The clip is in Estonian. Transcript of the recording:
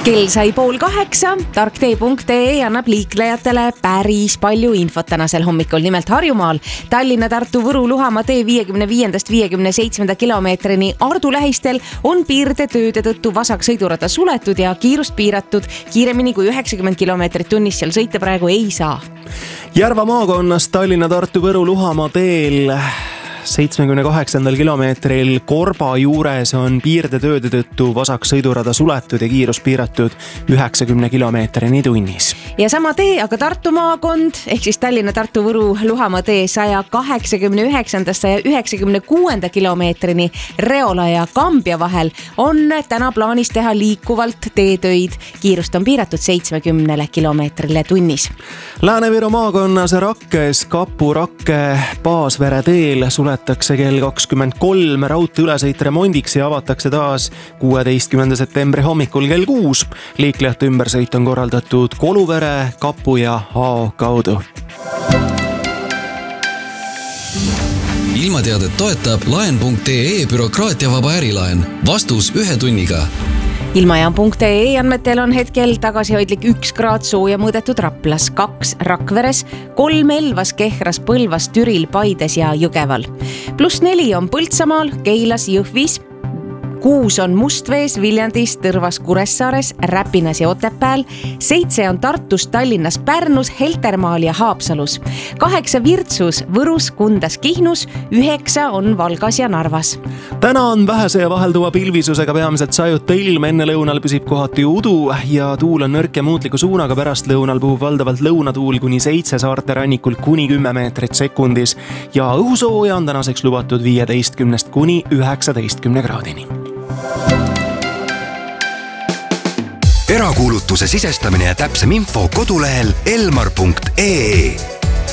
Kell sai 7:30, tarktee.ee annab liiklejatele päris palju infot tänasel hommikul. Nimelt Harjumaal Tallinna, Tartu, Võru, Luhamaa tee 55-57 kilomeetrini Ardu lähistel on piirdetööde tõttu vasak sõidurada suletud ja kiirust piiratud. Kiiremini kui 90 kilomeetrit tunnis seal sõita praegu ei saa. Järva maakonnas Tallinna, Tartu, Võru, Luhamaa teel 78. kilomeetril Korba juures on piirdetööde tõttu vasak sõidurada suletud ja kiirus piiratud 90 kilomeetrini tunnis. Ja sama tee, aga Tartu maakond ehk siis Tallinna, Tartu, Võru, Luhamaa tee 189. ja 96. kilomeetrini Reola ja Kambja vahel on täna plaanis teha liikuvalt teetöid. Kiirust on piiratud 70 kilomeetrile tunnis. Lääne-Viru maakonnas Rakkes Kapu-Rakke Paasvere teel suletakse kell 23 raudtee ülesõit remondiks ja avatakse taas 16. septembri hommikul kell 6. Liiklejate ümbersõit on korraldatud Koluvere, Kapu ja Ao kaudu. Ilmateadet toetab laen.ee bürokraatiavaba ärilaen. Vastus 1 tunniga. Ilmajaam.ee andmetel on hetkel tagasihoidlik 1 kraad sooja mõõdetud Raplas, 2 Rakveres, 3 Elvas, Kehras, Põlvas, Türil, Paides ja Jõgeval. +4 on Põltsamaal, Keilas, Jõhvis, 6 on Mustvees, Viljandis, Tõrvas, Kuressaares, Räpinas ja Otepääl, 7 on Tartus, Tallinnas, Pärnus, Heltermaal ja Haapsalus, 8 Virtsus, Võrus, Kundas, Kihnus, 9 on Valgas ja Narvas. Täna on vähese ja vahelduva pilvisusega peamiselt sajuta ilm, enne lõunal püsib kohati udu ja tuul on nõrk ja muutliku suunaga. Pärast lõunal puhub valdavalt lõunatuul kuni 7 saarte rannikul kuni 10 meetrit sekundis ja õhusooja on tänaseks lubatud 15 kuni 19 kraadini. Erakuulutuse sisestamine ja täpsem info kodulehel elmar.ee.